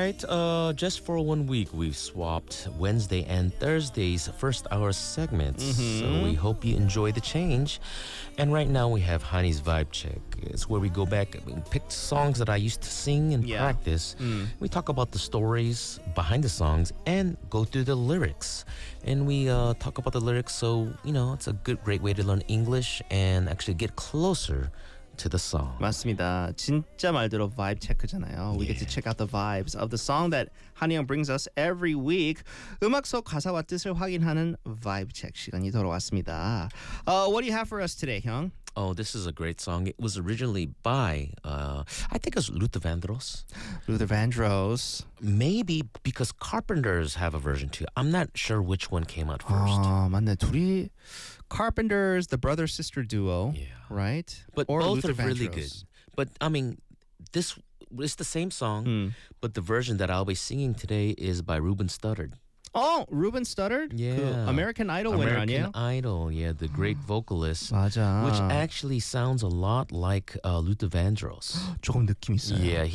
right. Just for 1 week, we've swapped Wednesday and Thursday's first hour segments. So we hope you enjoy the change. And right now we have Honey's Vibe Check. It's where we go back and pick songs that I used to sing and practice. We talk about the stories behind the songs and go through the lyrics. And we talk about the lyrics, so, it's a great way to learn English and actually get closer to the song. 맞습니다. 진짜 말대로 vibe 체크잖아요. We get to check out the vibes of the song that 한영 brings us every week. 음악 속 가사와 뜻을 확인하는 vibe check 시간이 돌아왔습니다. What do you have for us today, 형? Oh, this is a great song. It was originally by, I think it was Luther Vandross. Luther Vandross. Maybe because Carpenters have a version too. I'm not sure which one came out first. 맞네. 둘이 Carpenters, the brother-sister duo, right? But or both Luther are really Vandross. good. But, this is the same song, but the version that I'll be singing today is by Ruben Studdard. Oh, Ruben Studdard? Yeah. 그 American Idol winner American 아니에요? Idol, yeah, the great vocalist. 맞아. Which actually sounds a lot like Luther Vandross. 조금 느낌 있어요. Yeah,